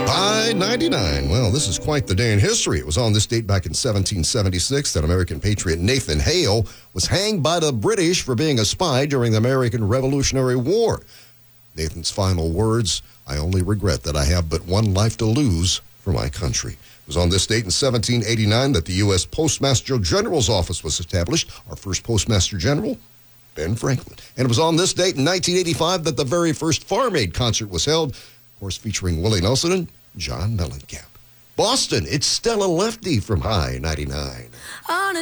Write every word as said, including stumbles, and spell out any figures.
High ninety-nine. Well, this is quite the day in history. It was on this date back in seventeen seventy-six that American patriot Nathan Hale was hanged by the British for being a spy during the American Revolutionary War. Nathan's final words, "I only regret that I have but one life to lose for my country." It was on this date in seventeen eighty-nine that the U S Postmaster General's office was established. Our first Postmaster General, Ben Franklin. And it was on this date in nineteen eighty-five that the very first Farm Aid concert was held, of course featuring Willie Nelson and John Mellencamp. Boston, it's Stella Lefty from High ninety-nine.